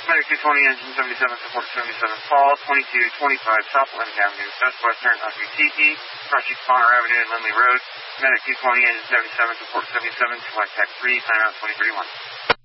Medic 220, engine 77, support 77, fall 2225 South Atlantic Avenue, southwestern of UTE, approaching Spawner Avenue and Lindley Road. Medic 220, engine 77, support 77, select TAC 3, timeout 2031.